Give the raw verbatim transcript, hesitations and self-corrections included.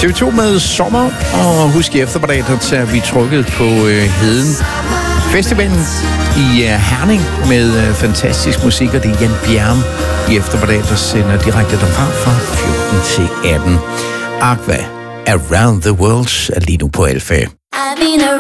T V to med sommer, og husk i eftermiddag, der tager vi trukket på øh, Heden Festivalen i øh, Herning med øh, fantastisk musik, og det er Jan Bjerm i eftermiddag, der sender direkte derfra fra fjorten til atten. Aqua, Around the World, er lige nu på Alfa. I've been around